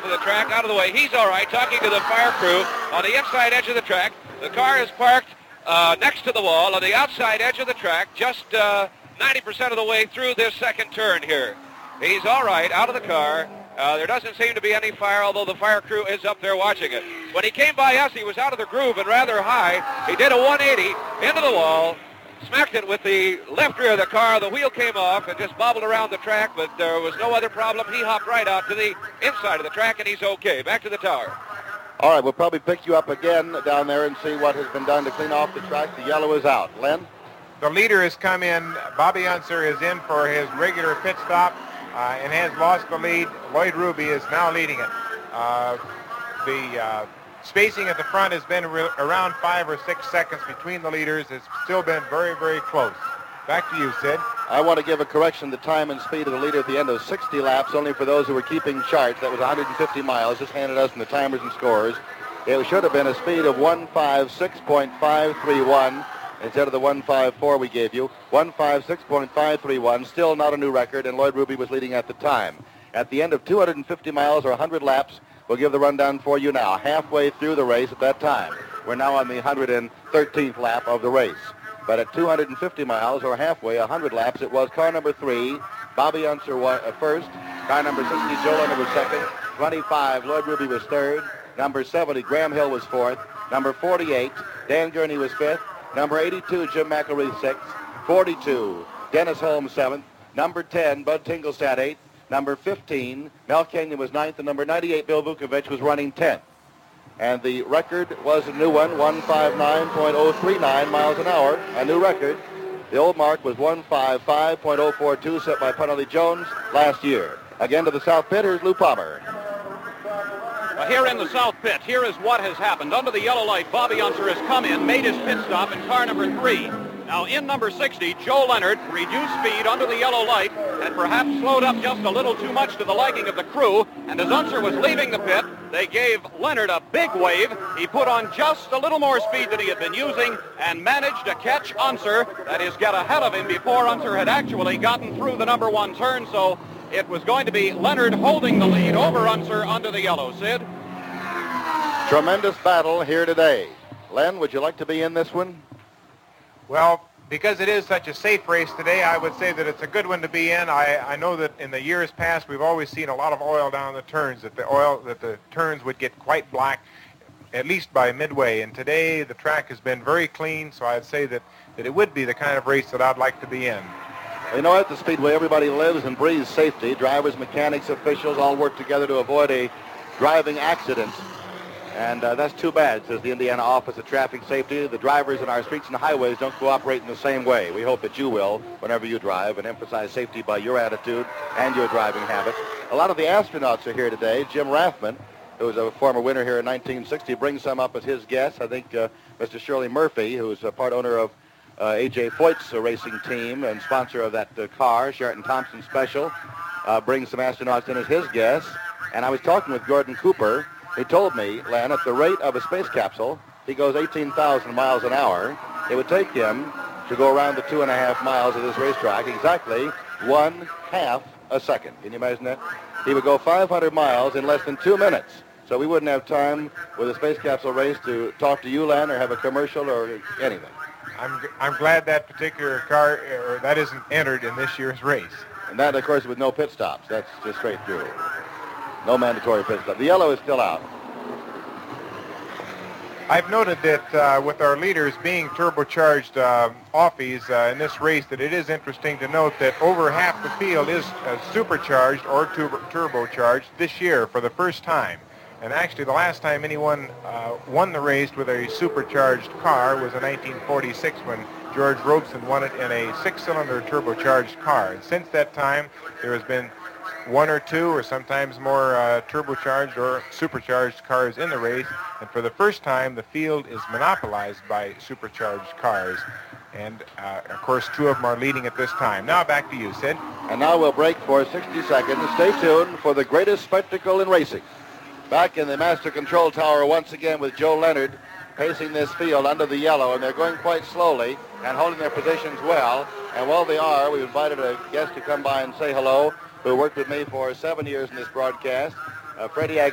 of the track, out of the way. He's all right, talking to the fire crew on the inside edge of the track. The car is parked next to the wall on the outside edge of the track, just 90% of the way through this second turn here. He's all right, out of the car. There doesn't seem to be any fire, although the fire crew is up there watching it. When he came by us, he was out of the groove and rather high. He did a 180 into the wall, smacked it with the left rear of the car. The wheel came off and just bobbled around the track, but there was no other problem. He hopped right out to the inside of the track, and he's okay. Back to the tower. All right, we'll probably pick you up again down there and see what has been done to clean off the track. The yellow is out. Len? The leader has come in. Bobby Unser is in for his regular pit stop and has lost the lead. Lloyd Ruby is now leading it. The spacing at the front has been around 5 or 6 seconds between the leaders. It's still been very, very close. Back to you, Sid. I want to give a correction. The time and speed of the leader at the end of 60 laps, only for those who were keeping charts. That was 150 miles, just handed us from the timers and scores. It should have been a speed of 156.531 instead of the 154 we gave you. 156.531, still not a new record, and Lloyd Ruby was leading at the time. At the end of 250 miles or 100 laps, we'll give the rundown for you now. Halfway through the race at that time. We're now on the 113th lap of the race. But at 250 miles or halfway, 100 laps, it was car number 3, Bobby Unser first. Car number 60, Joe Leonard was second. 25, Lloyd Ruby was third. Number 70, Graham Hill was fourth. Number 48, Dan Gurney was fifth. Number 82, Jim McElreath sixth. 42, Dennis Holmes seventh. Number 10, Bud Tinglestad eighth. Number 15, Mel Kenyon was ninth. And number 98, Bill Vukovich was running 10th. And the record was a new one, 159.039 miles an hour, a new record. The old mark was 155.042 set by Penelope Jones last year. Again to the south pit, here's Lou Palmer. Here in the south pit, here is what has happened. Under the yellow light, Bobby Unser has come in, made his pit stop in car number 3. Now in number 60, Joe Leonard reduced speed under the yellow light and perhaps slowed up just a little too much to the liking of the crew. And as Unser was leaving the pit, they gave Leonard a big wave. He put on just a little more speed than he had been using and managed to catch Unser, that is, get ahead of him before Unser had actually gotten through the number 1 turn. So it was going to be Leonard holding the lead over Unser under the yellow. Sid? Tremendous battle here today. Len, would you like to be in this one? Well, because it is such a safe race today, I would say that it's a good one to be in. I know that in the years past, we've always seen a lot of oil down the turns, that the turns would get quite black, at least by midway. And today, the track has been very clean, so I'd say that it would be the kind of race that I'd like to be in. Well, you know, at the Speedway, everybody lives and breathes safety. Drivers, mechanics, officials all work together to avoid a driving accident. And that's too bad, says the Indiana Office of Traffic Safety. The drivers in our streets and highways don't cooperate in the same way. We hope that you will whenever you drive and emphasize safety by your attitude and your driving habits. A lot of the astronauts are here today. Jim Rathman, who was a former winner here in 1960, brings some up as his guest. I think Mr. Shirley Murphy, who is a part owner of A.J. Foyt's racing team and sponsor of that car, Sheraton Thompson Special, brings some astronauts in as his guests. And I was talking with Gordon Cooper. He told me, Len, at the rate of a space capsule, he goes 18,000 miles an hour. It would take him to go around the 2.5 miles of this racetrack exactly 1/2 a second. Can you imagine that? He would go 500 miles in less than 2 minutes. So we wouldn't have time with a space capsule race to talk to you, Len, or have a commercial or anything. I'm glad that particular car, that isn't entered in this year's race. And that, of course, with no pit stops. That's just straight through. No mandatory pit stop. The yellow is still out. I've noted that with our leaders being turbocharged offies in this race, that it is interesting to note that over half the field is supercharged or turbocharged this year for the first time. And actually, the last time anyone won the race with a supercharged car was in 1946 when George Robeson won it in a 6-cylinder turbocharged car. And since that time, there has been 1 or 2 or sometimes more turbocharged or supercharged cars in the race. And for the first time, the field is monopolized by supercharged cars. And, of course, 2 of them are leading at this time. Now back to you, Sid. And now we'll break for 60 seconds. Stay tuned for the greatest spectacle in racing. Back in the Master Control Tower once again with Joe Leonard pacing this field under the yellow. And they're going quite slowly and holding their positions well. And while they are, we've invited a guest to come by and say hello, who worked with me for 7 years in this broadcast, Freddie